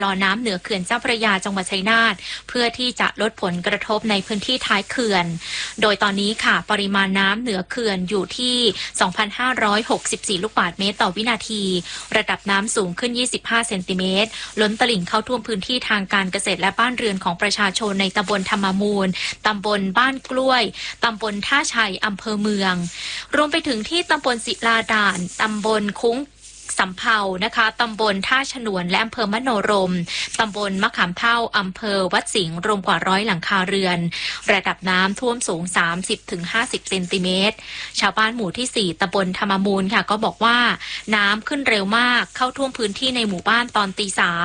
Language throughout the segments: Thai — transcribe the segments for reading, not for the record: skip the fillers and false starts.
รอน้ำเหนือเขื่อนเจ้าพระยาจังหวัดชัยนาทเพื่อที่จะลดผลกระทบในพื้นที่ท้ายเขื่อนโดยตอนนี้ค่ะปริมาณน้ำเหนือเขื่อนอยู่ที่ 2,564 ลูกบาศก์เมตรต่อวินาทีระดับน้ำสูงขึ้น25เซนติเมตรล้นตลิ่งเข้าท่วมพื้นที่ทางการเกษตรและบ้านเรือนของประชาชนในตำบลธรรมมูลตำบลบ้านกล้วยตำบลท่าชัยอำเภอเมืองรวมไปถึงที่ตำบลศิลาด่านตำบลคุ้งสำเภานะคะตำบลท่าฉนวนและอำเภอมโนรมตำบลมะขามเท่าอำเภอวัดสิงห์รวมกว่า100หลังคาเรือนระดับน้ำท่วมสูง 30-50 เซนติเมตรชาวบ้านหมู่ที่4ตำบลธรรมมูลค่ะก็บอกว่าน้ำขึ้นเร็วมากเข้าท่วมพื้นที่ในหมู่บ้านตอนตี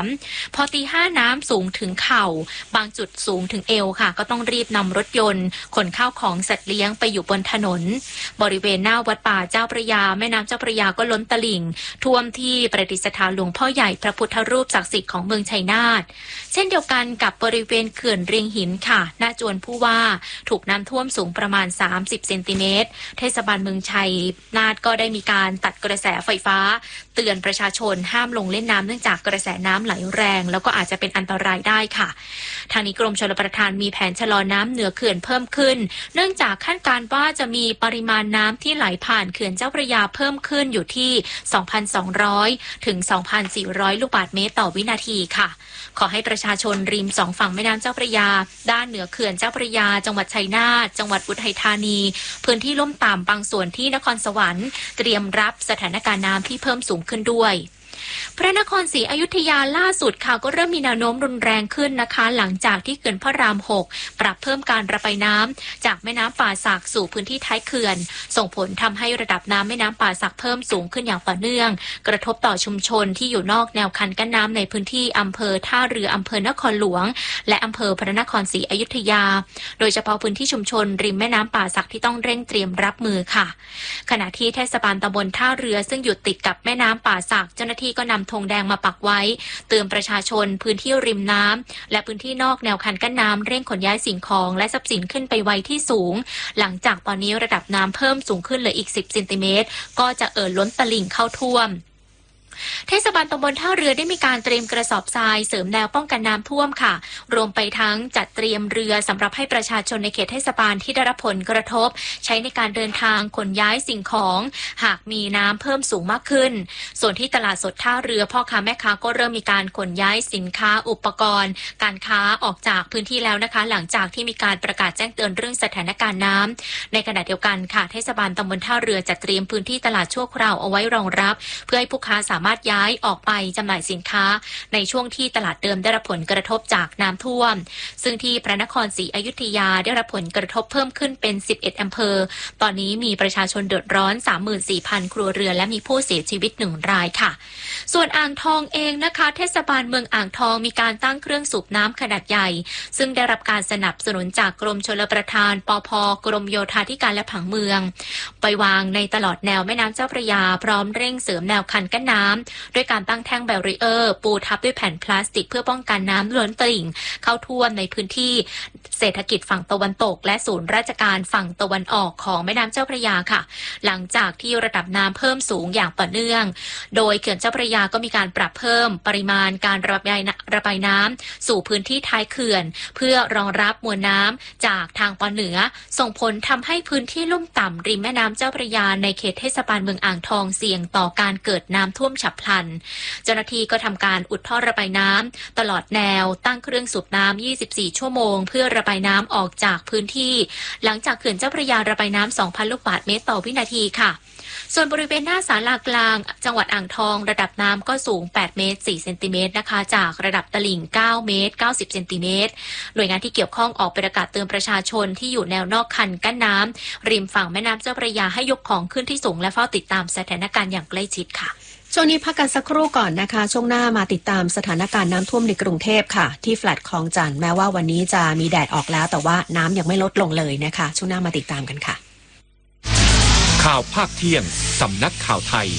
3พอตี 5น้ำสูงถึงเข่าบางจุดสูงถึงเอวค่ะก็ต้องรีบนำรถยนต์ขนข้าวของสัตว์เลี้ยงไปอยู่บนถนนบริเวณหน้าวัดป่าเจ้าพระยาแม่น้ำเจ้าพระยาก็ล้นตลิ่งท่วมที่ประดิษฐานหลวงพ่อใหญ่พระพุทธรูปศักดิ์สิทธิ์ของเมืองชัยนาทเช่นเดียวกันกับบริเวณเขื่อนเรียงหินค่ะหน้าจวนผู้ว่าถูกน้ำท่วมสูงประมาณ30เซนติเมตรเทศบาลเมืองชัยนาทก็ได้มีการตัดกระแสไฟฟ้าเตือนประชาชนห้ามลงเล่นน้ำเนื่องจากกระแสน้ำไหลแรงแล้วก็อาจจะเป็นอันตรายได้ค่ะทางนี้กรมชลประทานมีแผนชะลอน้ำเหนือเขื่อนเพิ่มขึ้นเนื่องจากคาดการณ์ว่าจะมีปริมาณน้ำที่ไหลผ่านเขื่อนเจ้าพระยาเพิ่มขึ้นอยู่ที่ 2,200 ถึง 2,400 ลูกบาศก์เมตรต่อวินาทีค่ะขอให้ประชาชนริม2ฝั่งแม่น้ำเจ้าพระยาด้านเหนือเขื่อนเจ้าพระยาจังหวัดชัยนาทจังหวัดอุทัยธานีพื้นที่ลุ่มต่ำบางส่วนที่นครสวรรค์เตรียมรับสถานการณ์น้ำที่เพิ่มสูงขึ้นด้วยพระนครศรีอยุธยาล่าสุดค่ะก็เริ่มมีแนวโน้มรุนแรงขึ้นนะคะหลังจากที่เขื่อนพระราม 6ปรับเพิ่มการระบายน้ำจากแม่น้ำป่าสักสู่พื้นที่ท้ายเขื่อนส่งผลทำให้ระดับน้ำแม่น้ำป่าสักเพิ่มสูงขึ้นอย่างต่อเนื่องกระทบต่อชุมชนที่อยู่นอกแนวคันกั้นน้ำในพื้นที่อำเภอท่าเรืออำเภอนครหลวงและอำเภอพระนครศรีอยุธยาโดยเฉพาะพื้นที่ชุมชนริมแม่น้ำป่าสักที่ต้องเร่งเตรียมรับมือค่ะขณะที่เทศบาลตำบลท่าเรือซึ่งอยู่ติดกับแม่น้ำป่าสักเจ้าหน้าที่ก็นำธงแดงมาปักไว้เตือนประชาชนพื้นที่ริมน้ำและพื้นที่นอกแนวคันกั้นน้ำเร่งขนย้ายสิ่งของและทรัพย์สินขึ้นไปไว้ที่สูงหลังจากตอนนี้ระดับน้ำเพิ่มสูงขึ้นเหลืออีก10เซนติเมตรก็จะล้นตลิ่งเข้าท่วมเทศบาลตำบลท่าเรือได้มีการเตรียมกระสอบทรายเสริมแนวป้องกันน้ำท่วมค่ะรวมไปทั้งจัดเตรียมเรือสำหรับให้ประชาชนในเขตเทศบาลที่ได้รับผลกระทบใช้ในการเดินทางขนย้ายสิ่งของหากมีน้ำเพิ่มสูงมากขึ้นส่วนที่ตลาดสดท่าเรือพ่อค้าแม่ค้าก็เริ่มมีการขนย้ายสินค้าอุปกรณ์การค้าออกจากพื้นที่แล้วนะคะหลังจากที่มีการประกาศแจ้งเตือนเรื่องสถานการณ์น้ำในขณะเดียวกันค่ะเทศบาลตำบลท่าเรือจัดเตรียมพื้นที่ตลาดชั่วคราวเอาไว้รองรับเพื่อให้ผู้ค้าสามารถย้ายออกไปจำหน่ายสินค้าในช่วงที่ตลาดเดิมได้รับผลกระทบจากน้ำท่วมซึ่งที่พระนครศรีอยุธยาได้รับผลกระทบเพิ่มขึ้นเป็น11อำเภอตอนนี้มีประชาชนเดือดร้อน 34,000 ครัวเรือนและมีผู้เสียชีวิต1รายค่ะส่วนอ่างทองเองนะคะเทศบาลเมืองอ่างทองมีการตั้งเครื่องสูบน้ำขนาดใหญ่ซึ่งได้รับการสนับสนุนจากกรมชลประทานปภ.กรมโยธาธิการและผังเมืองไปวางในตลอดแนวแม่น้ำเจ้าพระยาพร้อมเร่งเสริมแนวคันกั้นน้ำด้วยการตั้งแท่งแบรีเออร์ปูทับด้วยแผ่นพลาสติกเพื่อป้องกันน้ำล้นตลิ่งเข้าท่วมในพื้นที่เศรษฐกิจฝั่งตะวันตกและศูนย์ราชการฝั่งตะวันออกของแม่น้ำเจ้าพระยาค่ะหลังจากที่ระดับน้ำเพิ่มสูงอย่างต่อเนื่องโดยเขื่อนเจ้าพระยาก็มีการปรับเพิ่มปริมาณการระบายน้ำสู่พื้นที่ท้ายเขื่อนเพื่อรองรับมวลน้ำจากทางตอนเหนือส่งผลทำให้พื้นที่ลุ่มต่ำริมแม่น้ำเจ้าพระยาในเขตเทศบาลเมืองอ่างทองเสี่ยงต่อการเกิดน้ำท่วมฉับพลันเจ้าหน้าที่ก็ทำการอุดท่อระบายน้ำตลอดแนวตั้งเครื่องสูบน้ำ24ชั่วโมงเพื่อระบายน้ำออกจากพื้นที่หลังจากเขื่อนเจ้าพระยาระบายน้ำ 2,000 ลูกบาศก์เมตรต่อวินาทีค่ะส่วนบริเวณหน้าศาลากลางจังหวัดอ่างทองระดับน้ำก็สูง8เมตร4เซนติเมตรนะคะจากระดับตลิ่ง9เมตร90เซนติเมตรหน่วยงานที่เกี่ยวข้องออกประกาศเตือนประชาชนที่อยู่แนวนอกคันกั้นน้ำริมฝั่งแม่น้ำเจ้าพระยาให้ยกของขึ้นที่สูงและเฝ้าติดตามสถานการณ์อย่างใกล้ชิดค่ะช่วงนี้พักกันสักครู่ก่อนนะคะช่วงหน้ามาติดตามสถานการณ์น้ำท่วมในกรุงเทพค่ะที่แฟลตคลองจันทน์แม้ว่าวันนี้จะมีแดดออกแล้วแต่ว่าน้ำยังไม่ลดลงเลยนะคะช่วงหน้ามาติดตามกันค่ะข่าวภาคเที่ยงสำนักข่าวไทย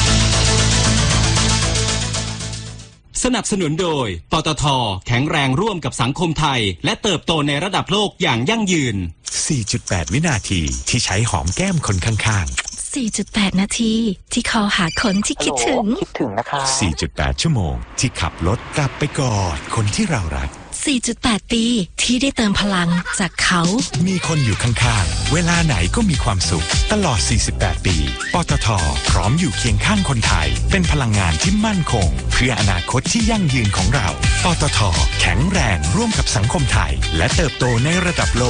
สนับสนุนโดยปตท.แข็งแรงร่วมกับสังคมไทยและเติบโตในระดับโลกอย่างยั่งยืน 4.8 วินาทีที่ใช้หอมแก้มคนข้างๆ 4.8 นาทีที่คอหาคนที่คิดถึงคิดถึงนะคะ 4.8 ชั่วโมงที่ขับรถกลับไปกอดคนที่เรารัก 4.8 ปีที่ได้เติมพลังจากเขามีคนอยู่ข้างๆ เวลาไหนก็มีความสุข ตลอด 48 ปี ปตท. พร้อมอยู่เคียงข้างคนไทย เป็นพลังงานที่มั่นคง เพื่ออนาคตที่ยั่งยืนของเรา ปตท. แข็งแรงร่วมกับสังคมไทย และเติบโตในระดับโลก